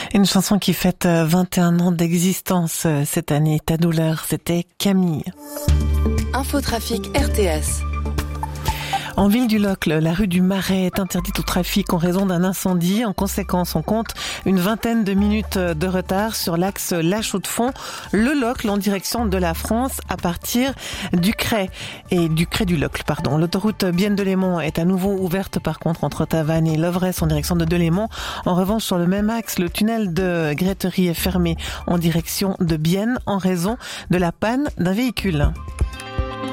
Une chanson qui fête 21 ans d'existence cette année. Ta douleur, c'était Camille. Infotrafic RTS. En ville du Locle, la rue du Marais est interdite au trafic en raison d'un incendie. En conséquence, on compte une vingtaine de minutes de retard sur l'axe La Chaux-de-Fonds, le Locle en direction de la France à partir du Cré du Locle, pardon. L'autoroute Bienne-Delémont est à nouveau ouverte par contre entre Tavannes et Lovresse en direction de Delémont. En revanche, sur le même axe, le tunnel de Gréterie est fermé en direction de Bienne en raison de la panne d'un véhicule.